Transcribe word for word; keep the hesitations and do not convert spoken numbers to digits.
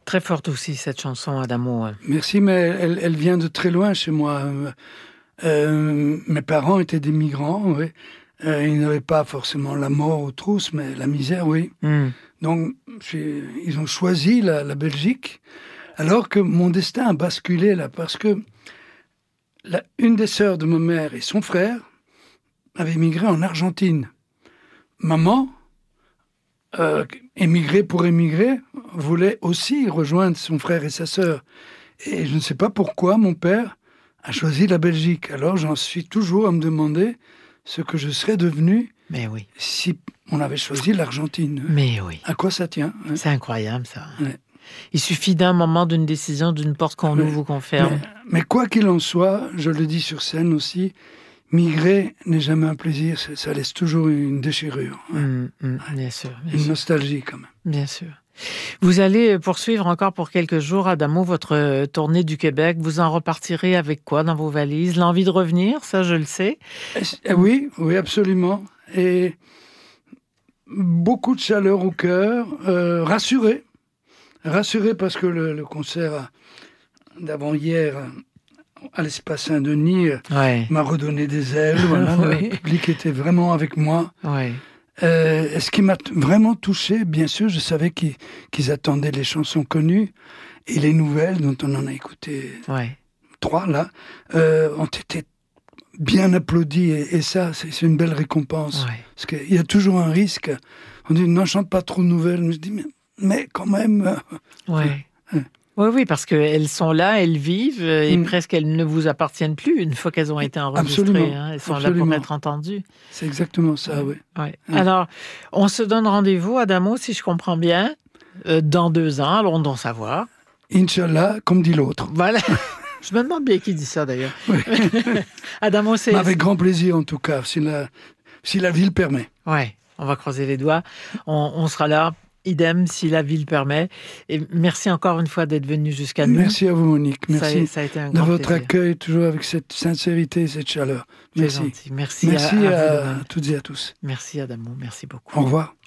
Très forte aussi, cette chanson, Adamo. Merci, mais elle, elle vient de très loin chez moi. Euh, mes parents étaient des migrants, oui. Euh, ils n'avaient pas forcément la mort aux trousses, mais la misère, oui. Mm. Donc, ils ont choisi la, la Belgique, alors que mon destin a basculé là, parce que la, une des sœurs de ma mère et son frère avaient migré en Argentine. Maman, euh, émigrée pour émigrer, voulait aussi rejoindre son frère et sa sœur. Et je ne sais pas pourquoi mon père a choisi la Belgique. Alors, j'en suis toujours à me demander ce que je serais devenu Mais oui. si on avait choisi l'Argentine. Mais oui. À quoi ça tient, hein? C'est incroyable, ça. Ouais. Il suffit d'un moment, d'une décision, d'une porte qu'on ouvre ou qu'on ferme. Mais, mais quoi qu'il en soit, je le dis sur scène aussi, migrer n'est jamais un plaisir, ça, ça laisse toujours une déchirure. Hein. Mmh, mmh, bien sûr. Bien une sûr. nostalgie, quand même. Bien sûr. Vous allez poursuivre encore pour quelques jours, Adamo, votre tournée du Québec. Vous en repartirez avec quoi dans vos valises? L'envie de revenir, ça je le sais. Oui, oui, absolument. Et beaucoup de chaleur au cœur, euh, rassuré. Rassuré parce que le, le concert d'avant-hier à l'Espace Saint-Denis ouais. m'a redonné des ailes. Voilà, oui. Le public était vraiment avec moi. Ouais. Euh, ce qui m'a t- vraiment touché, bien sûr, je savais qu'ils, qu'ils attendaient les chansons connues et les nouvelles dont on en a écouté ouais. trois là, euh, ont été bien applaudis et, et ça, c'est, c'est une belle récompense. Ouais. Parce qu'il y a toujours un risque. On dit non, chante pas trop de nouvelles. Je dis mais, mais quand même. Euh, ouais. euh, Oui, oui, parce qu'elles sont là, elles vivent, et mmh. presque elles ne vous appartiennent plus une fois qu'elles ont été enregistrées. Hein. Elles sont Absolument. Là pour être entendues. C'est exactement ça, oui. oui. oui. Alors, on se donne rendez-vous, Adamo, si je comprends bien, euh, dans deux ans, allons donc savoir. Inch'Allah, comme dit l'autre. Voilà. Je me demande bien qui dit ça, d'ailleurs. Oui. Adamo, c'est... Avec grand plaisir, en tout cas, si la, si la vie le permet. Oui, on va croiser les doigts. On, on sera là. Idem, si la vie le permet. Et merci encore une fois d'être venu jusqu'à nous. Merci à vous, Monique. Merci ça, ça a été un de grand votre plaisir. Accueil, toujours avec cette sincérité et cette chaleur. Merci. Gentil. Merci, merci à, à, à, à toutes et à tous. Merci, Adamo. Merci beaucoup. Au revoir.